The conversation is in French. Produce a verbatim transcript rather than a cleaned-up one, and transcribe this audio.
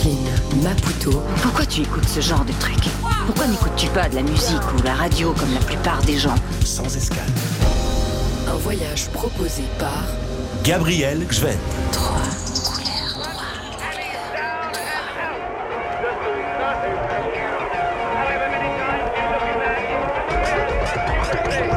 Brooklyn, Maputo. Pourquoi tu écoutes ce genre de truc? Pourquoi n'écoutes-tu pas de la musique ou la radio comme la plupart des gens? Sans escale. Un voyage proposé par Gabriel Gven. Trop